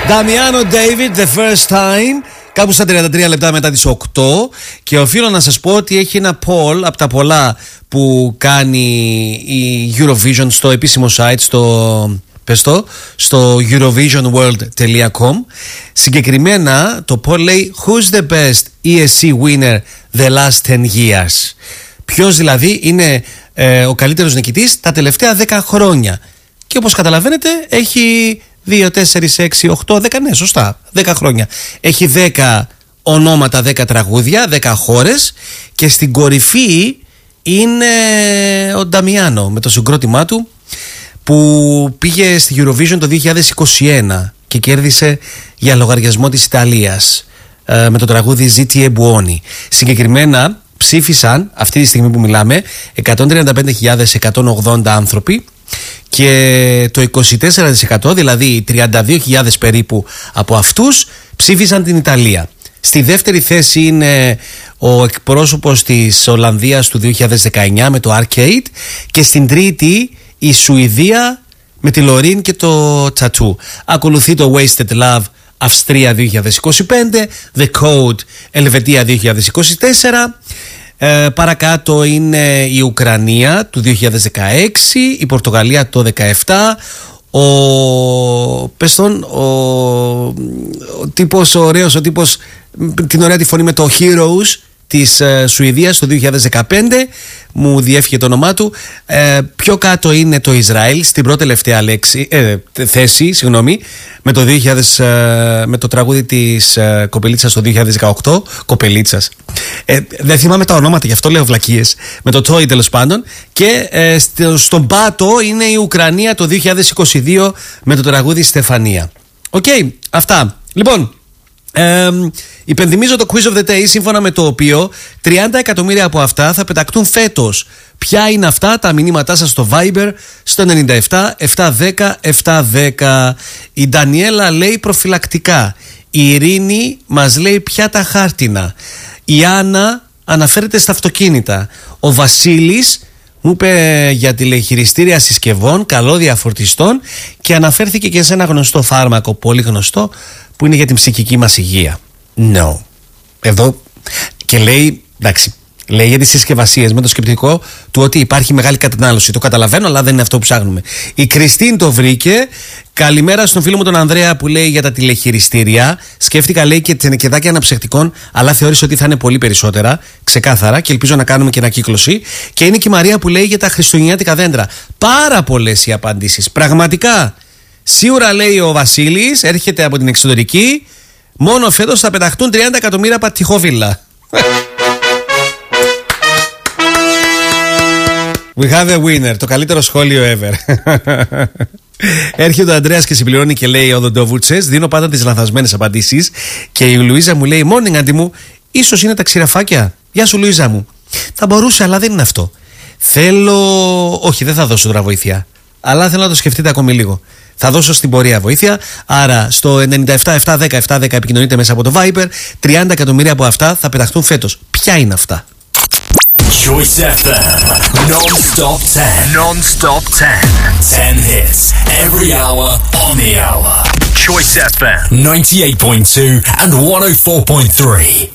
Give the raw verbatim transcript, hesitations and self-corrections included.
Damiano David, The First Time. Κάπου στα τριάντα τρία λεπτά μετά τις οκτώ. Και οφείλω να σας πω ότι έχει ένα poll από τα πολλά που κάνει η Eurovision στο επίσημο site, στο, πες το, στο eurovision world τελεία com. Συγκεκριμένα το poll λέει Who's the best ι ες σι winner the last ten years? Ποιος δηλαδή είναι ε, ο καλύτερος νικητής τα τελευταία δέκα χρόνια? Και όπως καταλαβαίνετε έχει δύο, τέσσερα, έξι, οκτώ, δέκα, ναι, σωστά, δέκα χρόνια. Έχει δέκα ονόματα, δέκα τραγούδια, δέκα χώρες και στην κορυφή είναι ο Νταμιάνο με το συγκρότημά του που πήγε στη Eurovision το δύο χιλιάδες είκοσι ένα και κέρδισε για λογαριασμό της Ιταλίας ε, με το τραγούδι Ζήτη Εμπουόνι. Συγκεκριμένα ψήφισαν αυτή τη στιγμή που μιλάμε εκατόν τριάντα πέντε χιλιάδες εκατόν ογδόντα άνθρωποι και το είκοσι τέσσερα τοις εκατό, δηλαδή τριάντα δύο χιλιάδες περίπου από αυτούς ψήφισαν την Ιταλία. Στη δεύτερη θέση είναι ο εκπρόσωπος της Ολλανδίας του δύο χιλιάδες δεκαεννιά με το Arcade και στην τρίτη η Σουηδία με τη Λωρίν και το Tattoo. Ακολουθεί το Wasted Love Αυστρία δύο χιλιάδες είκοσι πέντε, The Code Ελβετία δύο χιλιάδες είκοσι τέσσερα. Ε, παρακάτω είναι η Ουκρανία του δύο χιλιάδες δεκαέξι, η Πορτογαλία το δεκαεπτά, ο, πες τον, ο, ο τύπος, ο ωραίος, ο τύπος, την ωραία τη φωνή με το Heroes της ε, Σουηδίας το δύο χιλιάδες δεκαπέντε, μου διέφυγε το όνομά του. Ε, πιο κάτω είναι το Ισραήλ στην πρώτη τελευταία λέξη, ε, θέση, συγγνώμη, με το, δύο χιλιάδες, ε, με το τραγούδι της ε, Κοπελίτσας το δύο χιλιάδες δεκαοκτώ. Κοπελίτσας. Ε, δεν θυμάμαι τα ονόματα, γι' αυτό λέω βλακίες. Με το Toy τέλος πάντων. Και ε, στο, στον πάτο είναι η Ουκρανία το δύο χιλιάδες είκοσι δύο με το τραγούδι Στεφανία. Οκ, okay, αυτά. Λοιπόν, Ε, υπενθυμίζω το Quiz of the Day, σύμφωνα με το οποίο τριάντα εκατομμύρια από αυτά θα πεταχτούν φέτος. Ποια είναι αυτά? Τα μηνύματά σας στο Viber στο εννιά επτά επτακόσια δέκα επτακόσια δέκα. Η Ντανιέλα λέει προφυλακτικά. Η Ειρήνη μας λέει πια τα χάρτινα. Η Άννα αναφέρεται στα αυτοκίνητα. Ο Βασίλης μου είπε για τηλεχειριστήρια συσκευών, καλώδια φορτιστών και αναφέρθηκε και σε ένα γνωστό φάρμακο, πολύ γνωστό, που είναι για την ψυχική μας υγεία. No. Εδώ και λέει, εντάξει, λέει για τις συσκευασίες με το σκεπτικό του ότι υπάρχει μεγάλη κατανάλωση. Το καταλαβαίνω, αλλά δεν είναι αυτό που ψάχνουμε. Η Κριστίν το βρήκε. Καλημέρα στον φίλο μου τον Ανδρέα που λέει για τα τηλεχειριστήρια. Σκέφτηκα, λέει, και τενεκεδάκια αναψυκτικών, αλλά θεώρησε ότι θα είναι πολύ περισσότερα. Ξεκάθαρα, και ελπίζω να κάνουμε και ανακύκλωση. Και είναι και η Μαρία που λέει για τα χριστουγεννιάτικα δέντρα. Πάρα πολλές οι απαντήσεις. Πραγματικά. Σίγουρα, λέει ο Βασίλης, έρχεται από την εξωτερική. Μόνο φέτος θα πεταχτούν τριάντα εκατομμύρια πατυχόφυλλα. We have a winner, το καλύτερο σχόλιο ever. Έρχεται ο Ανδρέας και συμπληρώνει και λέει: Οδοντόβουτσες, δίνω πάντα τις λανθασμένες απαντήσεις. Και η Λουίζα μου λέει: Morning, άντι μου, ίσως είναι τα ξηραφάκια. Γεια σου, Λουίζα μου. Θα μπορούσε, αλλά δεν είναι αυτό. Θέλω. Όχι, δεν θα δώσω τώρα βοήθεια. Αλλά θέλω να το σκεφτείτε ακόμη λίγο. Θα δώσω στην πορεία βοήθεια. Άρα στο εννιά επτά επτακόσια δέκα επτακόσια δέκα επικοινωνείτε μέσα από το Viber. τριάντα εκατομμύρια από αυτά θα πεταχτούν φέτος. Ποια είναι αυτά? Choice εφ εμ Non-Stop ten. Non-Stop ten. ten hits every hour on the hour. Choice εφ εμ ninety-eight point two and one oh four point three.